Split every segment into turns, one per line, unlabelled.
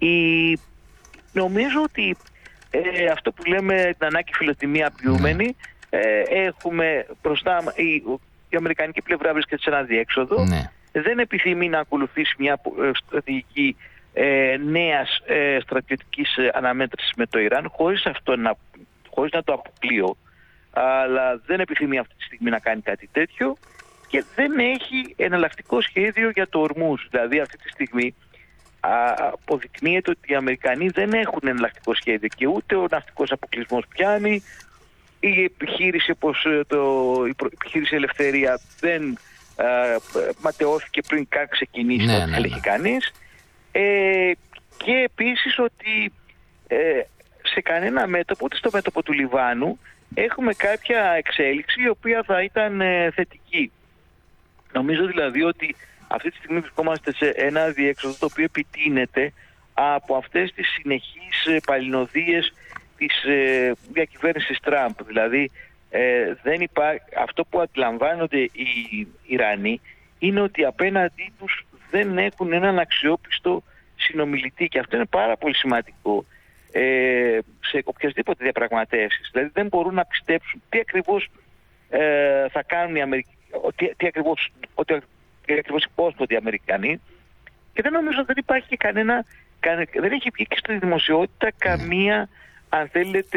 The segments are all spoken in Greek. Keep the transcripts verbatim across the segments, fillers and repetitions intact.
Η... Νομίζω ότι ε, αυτό που λέμε την ανάγκη φιλοτιμία ποιούμενη, ε, έχουμε μπροστά, η, η αμερικανική πλευρά βρίσκεται σε ένα διέξοδο, ναι. δεν επιθυμεί να ακολουθήσει μια στρατηγική ε, νέας ε, στρατιωτικής αναμέτρησης με το Ιράν, χωρίς, αυτό να, χωρίς να το αποκλείω, αλλά δεν επιθυμεί αυτή τη στιγμή να κάνει κάτι τέτοιο και δεν έχει εναλλακτικό σχέδιο για το Ορμούζ. Δηλαδή αυτή τη στιγμή αποδεικνύεται ότι οι Αμερικανοί δεν έχουν εναλλακτικό σχέδιο και ούτε ο ναυτικός αποκλεισμός πιάνει, η επιχείρηση, όπως το, η επιχείρηση Ελευθερία δεν α, ματαιώθηκε πριν καν ξεκινήσει, ναι, ναι, έλεγε ναι. κανείς. Ε, και επίσης ότι ε, σε κανένα μέτωπο, ούτε στο μέτωπο του Λιβάνου, έχουμε κάποια εξέλιξη η οποία θα ήταν ε, θετική. Νομίζω δηλαδή ότι αυτή τη στιγμή βρισκόμαστε σε ένα διέξοδο το οποίο επιτείνεται από αυτές τις συνεχείς παλινοδίες της ε, διακυβέρνησης Τραμπ. Δηλαδή ε, δεν υπά... αυτό που αντιλαμβάνονται οι Ιρανοί είναι ότι απέναντί τους δεν έχουν έναν αξιόπιστο συνομιλητή και αυτό είναι πάρα πολύ σημαντικό ε, σε οποιασδήποτε διαπραγματεύσεις. Δηλαδή δεν μπορούν να πιστέψουν τι ακριβώς ε, θα κάνουν οι Αμερικανοί, τι, τι ακριβώς, ότι και ακριβώς υπόσχονται οι Αμερικανοί και δεν νομίζω ότι δεν υπάρχει και κανένα, κανένα δεν έχει βγει και στη δημοσιότητα καμία, αν θέλετε,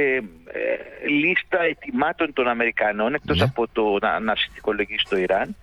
ε, λίστα ετοιμάτων των Αμερικανών εκτός yeah. από το να, να συνθηκολογήσει το Ιράν,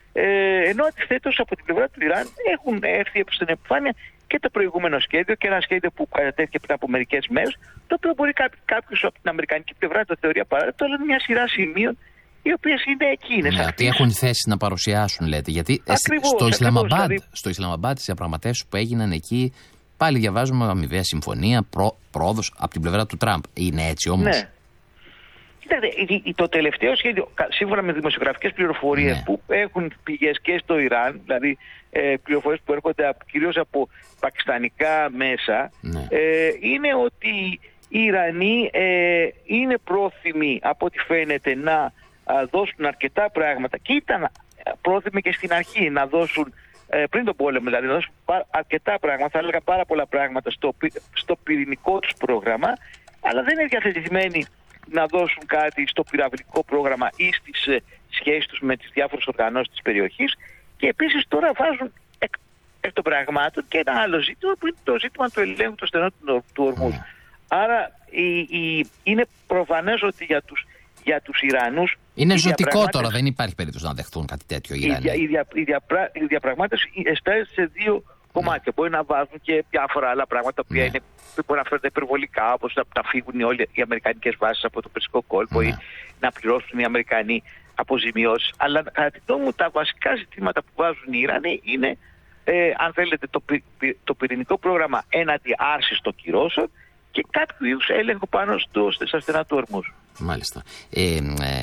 ε, ενώ αντιθέτως από την πλευρά του Ιράν έχουν έρθει στην επιφάνεια και το προηγούμενο σχέδιο και ένα σχέδιο που κατατέθηκε πριν από μερικές μέρες, το οποίο μπορεί κάποιος από την αμερικανική πλευρά το θεωρεί απαραίτητο, αλλά είναι μια σειρά σημείων οι οποίες είναι εκείνες.
Ναι, τι έχουν θέση να παρουσιάσουν, λέτε. Γιατί ακριβώς, στο, Ισλαμαμπάντ, δηλαδή... στο Ισλαμαμπάντ, τις διαπραγματεύσεις που έγιναν εκεί, πάλι διαβάζουμε αμοιβαία συμφωνία, προ, πρόοδος από την πλευρά του Τραμπ. Είναι έτσι όμως?
Ναι. Κοιτάξτε, το τελευταίο σχέδιο, σύμφωνα με δημοσιογραφικές πληροφορίες ναι. που έχουν πηγές και στο Ιράν, δηλαδή ε, πληροφορίες που έρχονται από, κυρίως από πακιστανικά μέσα, ναι. ε, είναι ότι οι Ιρανοί ε, είναι πρόθυμοι, από ό,τι φαίνεται, να δώσουν αρκετά πράγματα και ήταν πρόθυμοι και στην αρχή να δώσουν ε, πριν τον πόλεμο, δηλαδή να δώσουν αρκετά πράγματα, θα έλεγα πάρα πολλά πράγματα στο, στο πυρηνικό τους πρόγραμμα, αλλά δεν είναι διαθετημένοι να δώσουν κάτι στο πυραυλικό πρόγραμμα ή στις ε, σχέσεις τους με τις διάφορες οργανώσεις της περιοχής και επίσης τώρα βάζουν εκ, εκ των πραγμάτων και ένα άλλο ζήτημα που είναι το ζήτημα του ελέγχου των στενών του, του Ορμούζ. Mm. Άρα η, η, είναι προφανές ότι για τους Για τους Ιρανούς.
Είναι ζωτικό τώρα, δεν υπάρχει περίπτωση να δεχτούν κάτι τέτοιο οι Ιρανοί.
Η, δια, η, δια, η διαπραγμάτευση εστιάζει σε δύο κομμάτια. Ναι. Μπορεί να βάζουν και διάφορα άλλα πράγματα που ναι. μπορεί να φέρονται υπερβολικά, όπως να, να φύγουν όλοι οι αμερικανικές βάσεις από το Περσικό κόλπο ναι. ή να πληρώσουν οι Αμερικανοί αποζημιώσεις. Αλλά κατά τη γνώμη μου, τα βασικά ζητήματα που βάζουν οι Ιρανοί είναι, ε, αν θέλετε, το, πυ, το πυρηνικό πρόγραμμα έναντι άρσης των κυρώσεων και κάποιο είδους έλεγχο πάνω στο, στα στενά του Ορμούζ.
Μάλιστα. Ε, ε,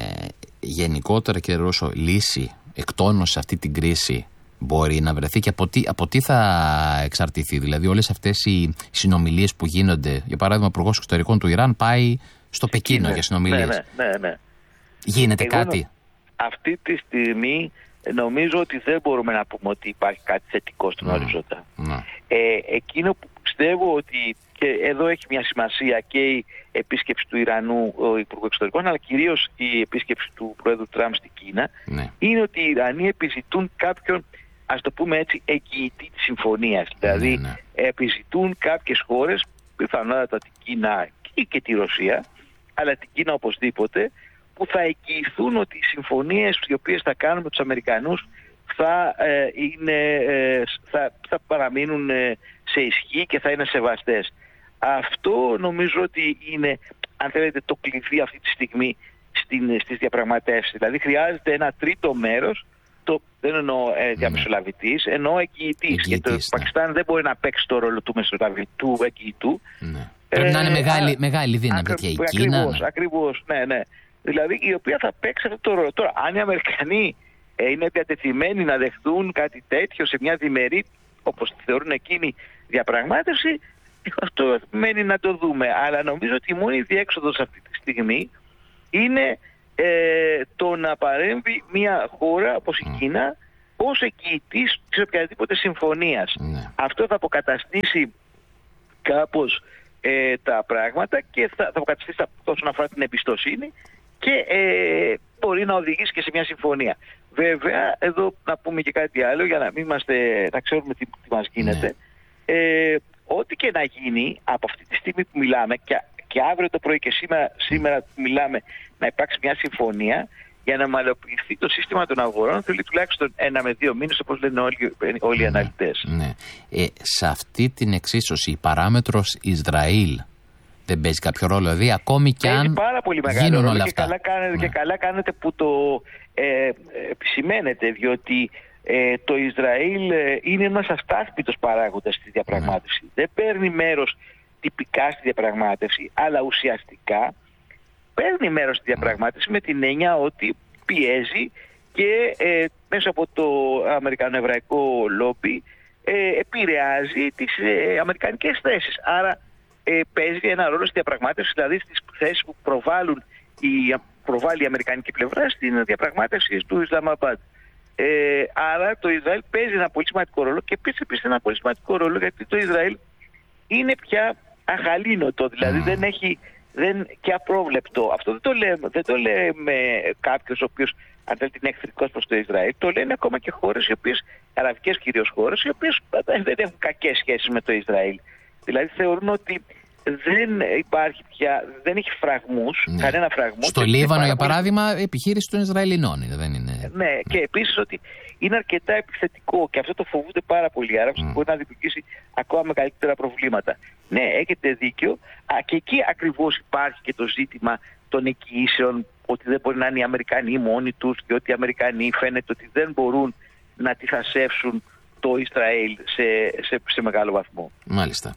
γενικότερα, κύριε Ρώσο, λύση, εκτόνωση σε αυτή την κρίση μπορεί να βρεθεί και από τι, από τι θα εξαρτηθεί? Δηλαδή όλες αυτές οι συνομιλίες που γίνονται, για παράδειγμα ο Υπουργός Εξωτερικών του Ιράν πάει στο Πεκίνο
ναι,
για συνομιλίες.
Ναι, ναι, ναι.
Γίνεται
Εγώ,
κάτι?
Αυτή τη στιγμή νομίζω ότι δεν μπορούμε να πούμε ότι υπάρχει κάτι θετικό στον mm. οριζόντα. Mm. Ε, εκείνο που πιστεύω ότι και εδώ έχει μια σημασία και η επίσκεψη του Ιρανού ο Υπουργού Εξωτερικών, αλλά κυρίως η επίσκεψη του Πρόεδρου Τραμπ στην Κίνα, ναι. είναι ότι οι Ιρανοί επιζητούν κάποιον, ας το πούμε έτσι, εγγυητή της συμφωνίας. Ναι, δηλαδή ναι. επιζητούν κάποιες χώρες, πιθανότατα την Κίνα και, και τη Ρωσία, αλλά την Κίνα οπωσδήποτε, που θα εγγυηθούν ότι οι συμφωνίες οι οποίες θα κάνουν με τους Αμερικανούς θα, ε, είναι, ε, θα, θα παραμείνουν ε, σε ισχύ και θα είναι σεβαστές. Αυτό νομίζω ότι είναι, αν θέλετε, το κλειδί αυτή τη στιγμή στην, στις διαπραγματεύσεις. Δηλαδή χρειάζεται ένα τρίτο μέρος, το, δεν εννοώ ε, διαμεσολαβητής, εννοώ εγγυητής. Και το ναι. Πακιστάν δεν μπορεί να παίξει το ρόλο του μεσολαβητού εγγυητού. Ναι.
Ε, Πρέπει να είναι μεγάλη, α, μεγάλη δύναμη και η Κίνα.
Ακριβώς, ναι. ακριβώς, ναι, ναι. Δηλαδή η οποία θα παίξει αυτό το ρόλο. Τώρα, αν οι Αμερικανοί ε, είναι διατεθειμένοι να δεχτούν κάτι τέτοιο σε μια διμερή, όπως τη θεωρούν εκείνη, διαπραγμάτευση, αυτό μένει να το δούμε. Αλλά νομίζω ότι η μόνη διέξοδος αυτή τη στιγμή είναι ε, το να παρέμβει μια χώρα όπως η Κίνα ως εγγυητής της οποιαδήποτε συμφωνίας. Mm. Αυτό θα αποκαταστήσει κάπως ε, τα πράγματα και θα, θα αποκαταστήσει όσον αφορά την εμπιστοσύνη και ε, μπορεί να οδηγήσει και σε μια συμφωνία. Βέβαια, εδώ να πούμε και κάτι άλλο για να μην είμαστε, να ξέρουμε τι, τι μας γίνεται. Ναι. Ε, ό,τι και να γίνει από αυτή τη στιγμή που μιλάμε και, και αύριο το πρωί και σήμερα, σήμερα που μιλάμε να υπάρξει μια συμφωνία για να ομαλοποιηθεί το σύστημα των αγορών, θέλει τουλάχιστον ένα με δύο μήνες, όπως λένε όλοι, όλοι οι αναλυτές.
Ναι. Ε, σε αυτή την εξίσωση η παράμετρος Ισραήλ δεν παίζει κάποιο ρόλο? Δηλαδή ακόμη και αν
πάρα πολύ
γίνουν
ρόλο,
όλα
και
αυτά.
Καλά κάνετε, ναι. Και καλά κάνετε που το ε, επισημαίνετε, διότι ε, το Ισραήλ ε, είναι ένας αστάθμητος παράγοντας στη διαπραγμάτευση. Ναι. Δεν παίρνει μέρος τυπικά στη διαπραγμάτευση, αλλά ουσιαστικά παίρνει μέρος στη διαπραγμάτευση με την έννοια ότι πιέζει και ε, μέσα από το αμερικανοεβραϊκό λόμπι ε, επηρεάζει τις ε, αμερικανικές θέσεις. Άρα ε, παίζει ένα ρόλο στη διαπραγμάτευση, δηλαδή στις θέσεις που προβάλλουν η, προβάλλει η αμερικανική πλευρά στην διαπραγμάτευση του Ισλαμαμπάντ. Ε, άρα το Ισραήλ παίζει ένα πολύ σημαντικό ρόλο και επίσης επίσης ένα πολύ σημαντικό ρόλο γιατί το Ισραήλ είναι πια αχαλήνοτο, δηλαδή mm. δεν έχει δεν, και απρόβλεπτο. Αυτό δεν το λέμε, δεν το λέμε κάποιος ο οποίος αν θέλει την εχθρικός προς το Ισραήλ, το λένε ακόμα και χώρες οι οποίες, αραβικές κυρίως χώρες, οι οποίες δεν έχουν κακές σχέσεις με το Ισραήλ. Δηλαδή θεωρούν ότι δεν υπάρχει πια, δεν έχει φραγμούς, ναι. κανένα φραγμό.
Στο Λίβανο, για παράδειγμα, επιχείρηση των Ισραηλινών είναι, δεν είναι.
Ναι, ναι, και επίσης ότι είναι αρκετά επιθετικό και αυτό το φοβούνται πάρα πολύ. Άρα mm. μπορεί να δημιουργήσει ακόμα μεγαλύτερα προβλήματα. Ναι, έχετε δίκιο. Α, και εκεί ακριβώς υπάρχει και το ζήτημα των εγγυήσεων, ότι δεν μπορεί να είναι οι Αμερικανοί μόνοι τους και ότι οι Αμερικανοί φαίνεται ότι δεν μπορούν να αντιθασεύσουν το Ισραήλ σε, σε, σε μεγάλο βαθμό.
Μάλιστα.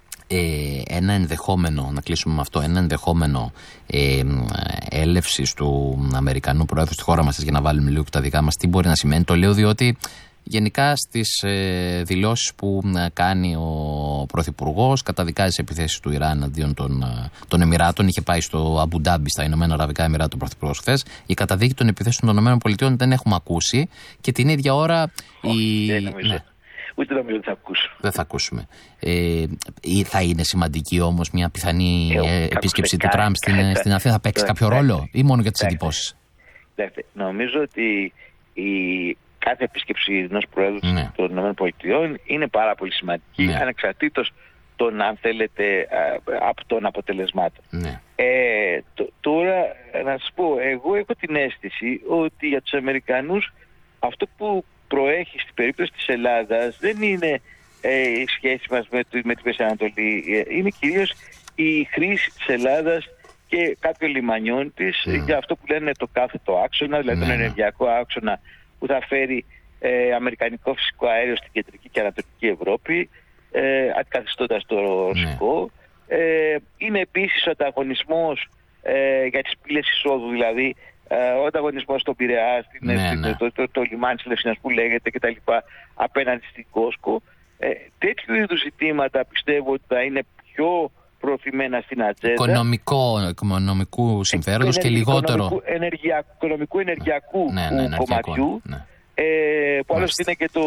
Ε, ένα ενδεχόμενο, να κλείσουμε με αυτό, ένα ενδεχόμενο ε, έλευσης του Αμερικανού Προέδρου στη χώρα μας, για να βάλουμε λίγο και τα δικά μας, τι μπορεί να σημαίνει? Το λέω διότι γενικά στις ε, δηλώσεις που κάνει ο Πρωθυπουργός καταδικάζει τις επιθέσεις του Ιράν αντίον των, των Εμιράτων. Είχε πάει στο Αμπουντάμπι, στα Ηνωμένα Αραβικά Εμιράτα, ο Πρωθυπουργός χθες. Η καταδίκη των επιθέσεων των ΗΠΑ δεν έχουμε ακούσει και την ίδια ώρα.
Όχι,
η...
δεν νομίζω. Ναι. Ούτε νομίζω ότι θα ακούσω.
Δεν θα ακούσουμε. Ε, θα είναι σημαντική όμως μια πιθανή ε, επίσκεψη του Τραμπ στην, στην Αθήνα? Θα παίξει κάποιο ρόλο ή μόνο για τις εντυπώσεις?
Νομίζω ότι η κάθε επίσκεψη ενός Προέδρου ναι. των ΗΠΑ είναι πάρα πολύ σημαντική, ναι. ανεξαρτήτως των, αν θέλετε, από των αποτελεσμάτων. Ναι. Ε, τ, τώρα, να σας πω, εγώ έχω την αίσθηση ότι για τους Αμερικανούς αυτό που προέχει στην περίπτωση της Ελλάδας δεν είναι ε, η σχέση μας με, το, με την Μέση Ανατολή. Είναι κυρίως η χρήση της Ελλάδας και κάποιων λιμανιών της mm. για αυτό που λένε το κάθετο άξονα, δηλαδή mm. τον ενεργειακό άξονα που θα φέρει ε, αμερικανικό φυσικό αέριο στην κεντρική και ανατολική Ευρώπη, ε, αντικαθιστώντας το ρωσικό. Mm. Ε, είναι επίσης ο ανταγωνισμός ε, για τις πύλες εισόδου, δηλαδή ο ανταγωνισμός στον Πειραιά, ναι, ναι. το, το, το, το λιμάνι της Λευσίνας που λέγεται κτλ. Απέναντι στην Κόσκο. Ε, τέτοιου είδους ζητήματα πιστεύω ότι θα είναι πιο προωθημένα στην ατζέντα.
Οικονομικό, οικονομικού συμφέροντος και λιγότερο.
Οικονομικού, ενεργειακού, οικονομικού ενεργειακού
ναι, ναι, ναι,
κομματιού. Ναι. Ε, που άλλωστε είναι και το,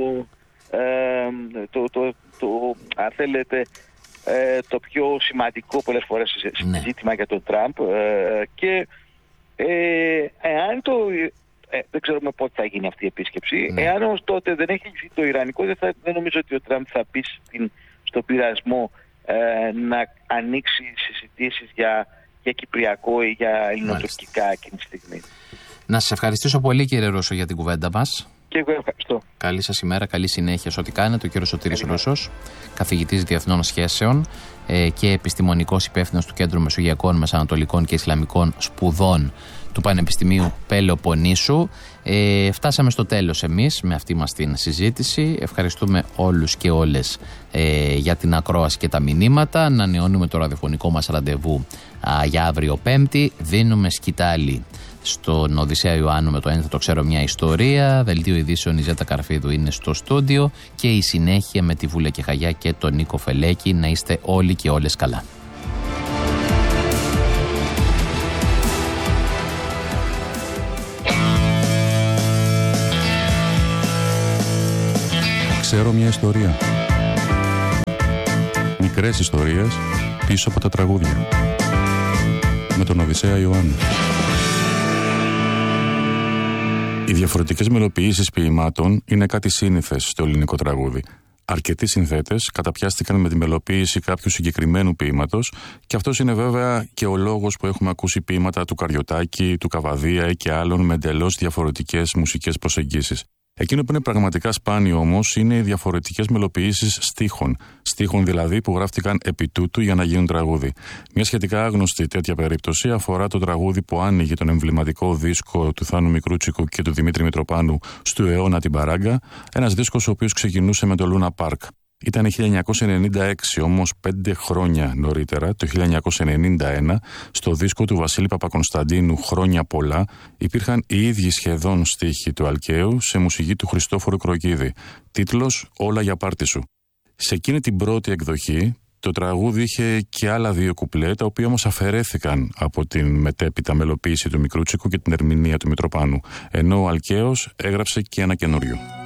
ε, το, το, το, το, αν θέλετε, ε, το πιο σημαντικό πολλές φορές ναι. ζήτημα για τον Τραμπ. Ε, και Ε, εάν το, ε, δεν ξέρουμε πότε θα γίνει αυτή η επίσκεψη, ναι. εάν όμως τότε δεν έχει λυθεί το Ιρανικό, δεν, θα, δεν νομίζω ότι ο Τραμπ θα πει στην, στον πειρασμό ε, να ανοίξει συζητήσεις για, για Κυπριακό ή για ελληνοτουρκικά εκείνη τη στιγμή.
Να σας ευχαριστήσω πολύ, κύριε Ρώσο, για την κουβέντα μας.
Και εγώ ευχαριστώ.
Καλή σας ημέρα, καλή συνέχεια σε ό,τι κάνετε. Ο κύριος Σωτήρης Ρώσος, καθηγητής Διεθνών Σχέσεων ε, και επιστημονικός υπεύθυνος του Κέντρου Μεσογειακών, Μεσανατολικών και Ισλαμικών Σπουδών του Πανεπιστημίου Πελοποννήσου. Ε, φτάσαμε στο τέλος εμείς με αυτή μας την συζήτηση. Ευχαριστούμε όλους και όλες ε, για την ακρόαση και τα μηνύματα. Ανανεώνουμε το ραδιοφωνικό μας ραντεβού α, για αύριο Πέμπτη. Δίνουμε σκητάλη στον Οδυσσέα Ιωάννου με το «Ένα θα το ξέρω μια ιστορία». Δελτίο ειδήσεων η Ζέτα Καρφίδου είναι στο στούντιο και η συνέχεια με τη Βούλα Κεχαγιά και τον Νίκο Φελέκη. Να είστε όλοι και όλες καλά.
Ξέρω μια ιστορία. Μικρές τρομερές ιστορίες πίσω από τα τραγούδια. Με τον Οδυσσέα Ιωάννου. Οι διαφορετικές μελοποιήσεις ποιημάτων είναι κάτι σύνηθες στο ελληνικό τραγούδι. Αρκετοί συνθέτες καταπιάστηκαν με τη μελοποίηση κάποιου συγκεκριμένου ποίηματος και αυτός είναι βέβαια και ο λόγος που έχουμε ακούσει ποίηματα του Καριωτάκη, του Καβαδία και άλλων με εντελώς διαφορετικές μουσικές προσεγγίσεις. Εκείνο που είναι πραγματικά σπάνιο όμως είναι οι διαφορετικές μελοποιήσεις στίχων. Στίχων δηλαδή που γράφτηκαν επί τούτου για να γίνουν τραγούδι. Μια σχετικά άγνωστη τέτοια περίπτωση αφορά το τραγούδι που άνοιγε τον εμβληματικό δίσκο του Θάνου Μικρούτσικου και του Δημήτρη Μητροπάνου «Στου αιώνα την παράγκα», ένας δίσκος ο οποίος ξεκινούσε με το Λούνα Πάρκ. Ήταν χίλια εννιακόσια ενενήντα έξι, όμως πέντε χρόνια νωρίτερα, το χίλια εννιακόσια ενενήντα ένα, στο δίσκο του Βασίλη Παπακωνσταντίνου «Χρόνια πολλά», υπήρχαν οι ίδιοι σχεδόν στίχοι του Αλκαίου σε μουσική του Χριστόφορου Κροκίδη. Τίτλος «Όλα για πάρτι σου». Σε εκείνη την πρώτη εκδοχή, το τραγούδι είχε και άλλα δύο κουπλέ, τα οποία όμως αφαιρέθηκαν από την μετέπειτα μελοποίηση του Μικρούτσικου και την ερμηνεία του Μητροπάνου, ενώ ο Αλκαίος έγραψε και ένα καινούριο.